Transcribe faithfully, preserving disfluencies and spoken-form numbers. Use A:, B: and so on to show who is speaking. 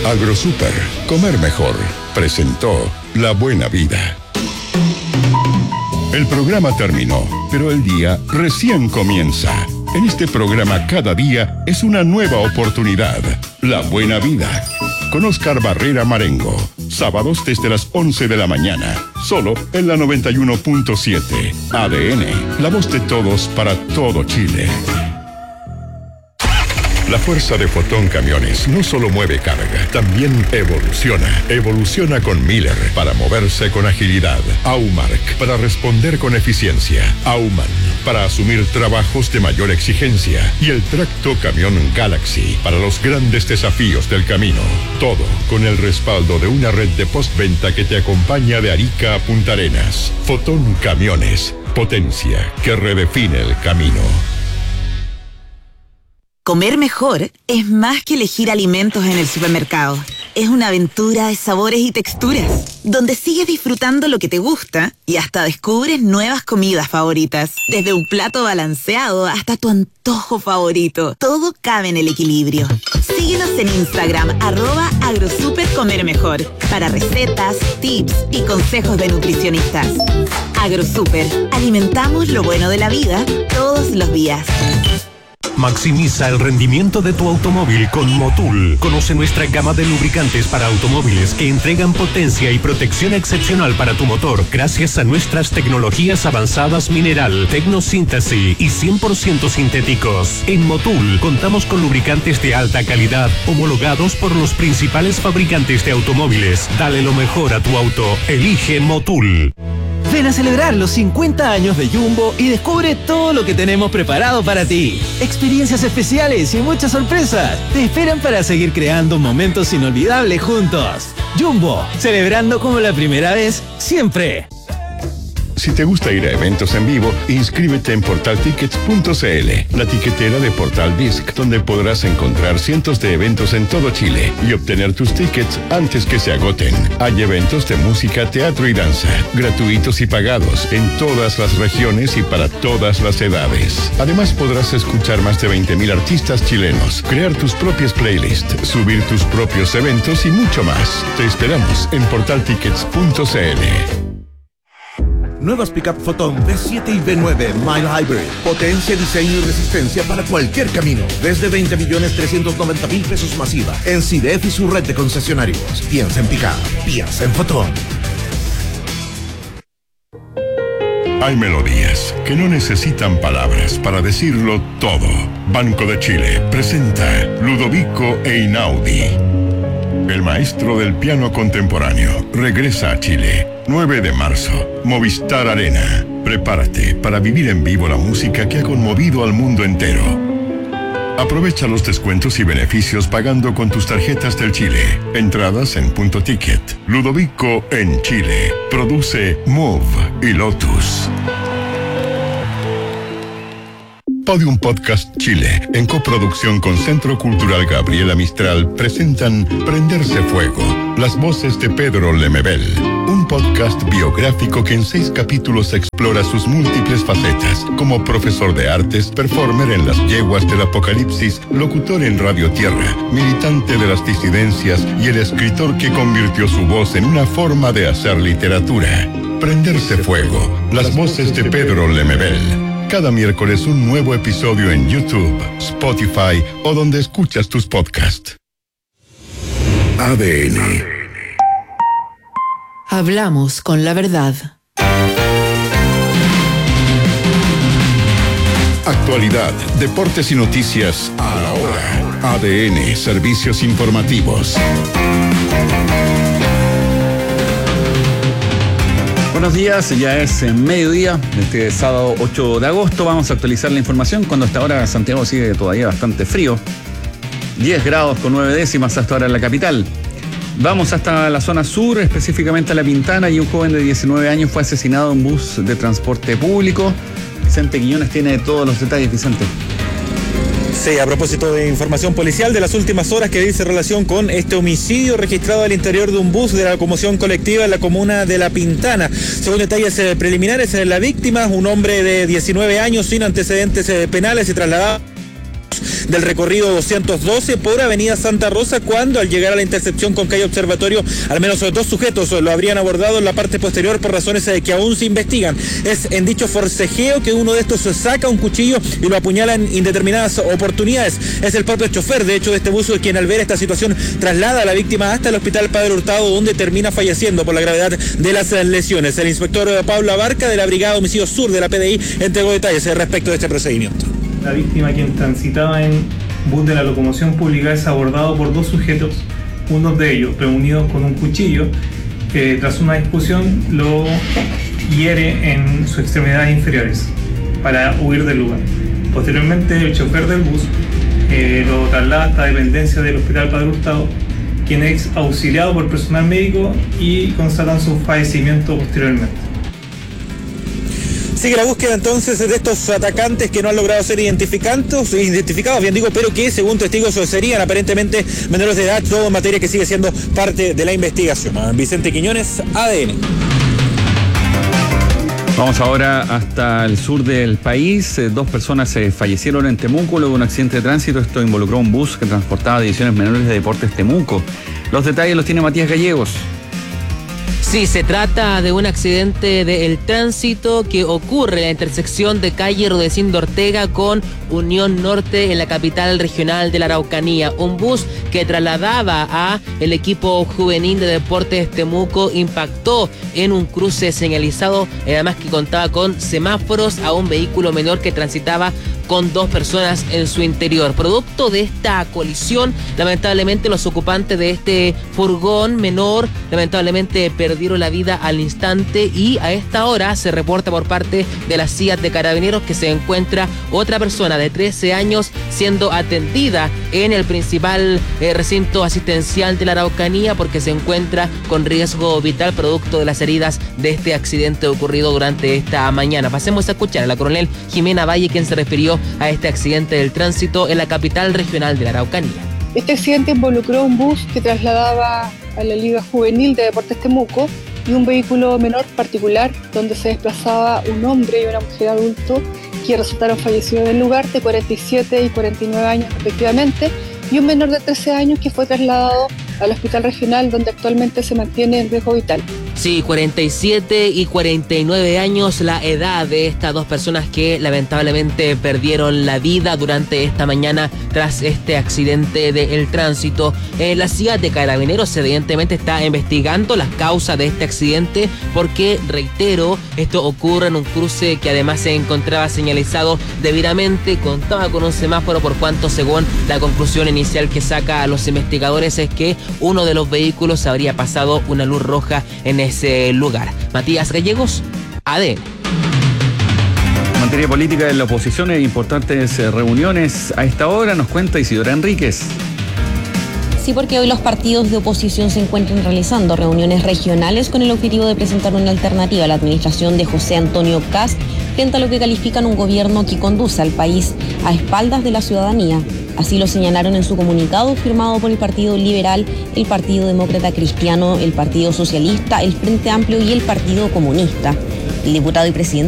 A: Agrosuper, comer mejor, presentó La Buena Vida. El programa terminó, pero el día recién comienza. En este programa cada día es una nueva oportunidad. La Buena Vida. Con Oscar Barrera Marengo. Sábados desde las once de la mañana. Solo en la noventa y uno punto siete. A D N. La voz de todos para todo Chile. La fuerza de Fotón Camiones no solo mueve carga, también evoluciona. Evoluciona con Miller para moverse con agilidad. Aumark para responder con eficiencia. Auman para asumir trabajos de mayor exigencia. Y el tracto camión Galaxy para los grandes desafíos del camino. Todo con el respaldo de una red de postventa que te acompaña de Arica a Punta Arenas. Fotón Camiones. Potencia que redefine el camino.
B: Comer mejor es más que elegir alimentos en el supermercado. Es una aventura de sabores y texturas, donde sigues disfrutando lo que te gusta y hasta descubres nuevas comidas favoritas. Desde un plato balanceado hasta tu antojo favorito. Todo cabe en el equilibrio. Síguenos en Instagram, arroba agrosupercomermejor, para recetas, tips y consejos de nutricionistas. Agrosuper, alimentamos lo bueno de la vida todos los días.
C: Maximiza el rendimiento de tu automóvil con Motul. Conoce nuestra gama de lubricantes para automóviles que entregan potencia y protección excepcional para tu motor gracias a nuestras tecnologías avanzadas mineral, tecnosíntesis y cien por ciento sintéticos. En Motul contamos con lubricantes de alta calidad homologados por los principales fabricantes de automóviles. Dale lo mejor a tu auto. Elige Motul.
D: Ven a celebrar los cincuenta años de Jumbo y descubre todo lo que tenemos preparado para ti. Experiencias especiales y muchas sorpresas te esperan para seguir creando momentos inolvidables juntos. Jumbo, celebrando como la primera vez, siempre.
A: Si te gusta ir a eventos en vivo, inscríbete en portal tickets punto c l, la tiquetera de Portal Disc, donde podrás encontrar cientos de eventos en todo Chile y obtener tus tickets antes que se agoten. Hay eventos de música, teatro y danza, gratuitos y pagados, en todas las regiones y para todas las edades. Además, podrás escuchar más de veinte mil artistas chilenos, crear tus propias playlists, subir tus propios eventos y mucho más. Te esperamos en portal tickets punto c l.
E: Nuevas Pickup Fotón V siete y V nueve Mile Hybrid. Potencia, diseño y resistencia para cualquier camino. Desde veinte millones trescientos noventa mil pesos masiva. En C I D E F y su red de concesionarios. Piensa en Pickup. Piensa en Fotón.
A: Hay melodías que no necesitan palabras para decirlo todo. Banco de Chile presenta Ludovico Einaudi. El maestro del piano contemporáneo regresa a Chile. nueve de marzo, Movistar Arena. Prepárate para vivir en vivo la música que ha conmovido al mundo entero. Aprovecha los descuentos y beneficios pagando con tus tarjetas del Chile. Entradas en Punto Ticket. Ludovico en Chile. Produce Move y Lotus. Podium Podcast Chile, en coproducción con Centro Cultural Gabriela Mistral, presentan Prenderse Fuego, las voces de Pedro Lemebel, un podcast biográfico que en seis capítulos explora sus múltiples facetas, como profesor de artes, performer en las yeguas del apocalipsis, locutor en Radio Tierra, militante de las disidencias y el escritor que convirtió su voz en una forma de hacer literatura. Prenderse Fuego, las voces de Pedro Lemebel. Cada miércoles un nuevo episodio en YouTube, Spotify o donde escuchas tus podcasts. A D N.
F: Hablamos con la verdad.
A: Actualidad, deportes y noticias a la hora. A D N, servicios informativos.
G: Buenos días, ya es mediodía, este sábado ocho de agosto. Vamos a actualizar la información cuando hasta ahora Santiago sigue todavía bastante frío. diez grados con nueve décimas hasta ahora en la capital. Vamos hasta la zona sur, específicamente a La Pintana, y un joven de diecinueve años fue asesinado en un bus de transporte público. Vicente Quiñones tiene todos los detalles, Vicente.
H: Sí, a propósito de información policial de las últimas horas que dice relación con este homicidio registrado al interior de un bus de la locomoción colectiva en la comuna de La Pintana. Según detalles preliminares, la víctima, un hombre de diecinueve años sin antecedentes penales, se trasladaba del recorrido doscientos doce por Avenida Santa Rosa, cuando al llegar a la intersección con calle Observatorio, al menos dos sujetos lo habrían abordado en la parte posterior por razones de que aún se investigan. Es en dicho forcejeo que uno de estos saca un cuchillo y lo apuñala en indeterminadas oportunidades. Es el propio chofer, de hecho, de este bus quien al ver esta situación traslada a la víctima hasta el hospital Padre Hurtado, donde termina falleciendo por la gravedad de las lesiones. El inspector Pablo Abarca de la Brigada Homicidio Sur de la P D I entregó detalles respecto de este procedimiento.
I: La víctima, quien transitaba en bus de la locomoción pública, es abordado por dos sujetos, uno de ellos reunidos con un cuchillo, que tras una discusión lo hiere en sus extremidades inferiores para huir del lugar. Posteriormente, el chofer del bus eh, lo traslada hasta dependencia del hospital Padre Hurtado, quien es auxiliado por personal médico y constatan su fallecimiento posteriormente.
H: Sigue la búsqueda entonces de estos atacantes que no han logrado ser identificados, identificados, bien digo, pero que según testigos serían aparentemente menores de edad, todo en materia que sigue siendo parte de la investigación. Vicente Quiñones, A D N.
G: Vamos ahora hasta el sur del país. Eh, dos personas eh, fallecieron en Temuco luego de un accidente de tránsito. Esto involucró un bus que transportaba divisiones menores de Deportes Temuco. Los detalles los tiene Matías Gallegos.
J: Sí, se trata de un accidente del tránsito que ocurre en la intersección de calle Rudecindo Ortega con Unión Norte en la capital regional de la Araucanía. Un bus que trasladaba a el equipo juvenil de Deportes Temuco impactó en un cruce señalizado, además que contaba con semáforos, a un vehículo menor que transitaba con dos personas en su interior. Producto de esta colisión, lamentablemente los ocupantes de este furgón menor lamentablemente perdieron la vida al instante, y a esta hora se reporta por parte de las C I A T de Carabineros que se encuentra otra persona de trece años siendo atendida en el principal eh, recinto asistencial de la Araucanía porque se encuentra con riesgo vital producto de las heridas de este accidente ocurrido durante esta mañana. Pasemos a escuchar a la coronel Jimena Valle, quien se refirió a este accidente del tránsito en la capital regional de la Araucanía.
K: Este accidente involucró un bus que trasladaba a la Liga Juvenil de Deportes Temuco y un vehículo menor particular donde se desplazaba un hombre y una mujer adulto que resultaron fallecidos en el lugar, de cuarenta y siete y cuarenta y nueve años respectivamente, y un menor de trece años que fue trasladado al hospital regional donde actualmente se mantiene en riesgo vital.
J: Sí, cuarenta y siete y cuarenta y nueve años la edad de estas dos personas que lamentablemente perdieron la vida durante esta mañana tras este accidente del tránsito. Eh, la C I A T de Carabineros evidentemente está investigando las causas de este accidente porque, reitero, esto ocurre en un cruce que además se encontraba señalizado debidamente, contaba con un semáforo, por cuanto según la conclusión inicial que saca a los investigadores es que uno de los vehículos habría pasado una luz roja en ese lugar. Matías Gallegos, A D N.
G: En materia política de la oposición, hay importantes reuniones a esta hora, nos cuenta Isidora Enríquez.
L: Sí, porque hoy los partidos de oposición se encuentran realizando reuniones regionales con el objetivo de presentar una alternativa a la administración de José Antonio Kast frente a lo que califican un gobierno que conduce al país a espaldas de la ciudadanía. Así lo señalaron en su comunicado firmado por el Partido Liberal, el Partido Demócrata Cristiano, el Partido Socialista, el Frente Amplio y el Partido Comunista. El diputado y presidente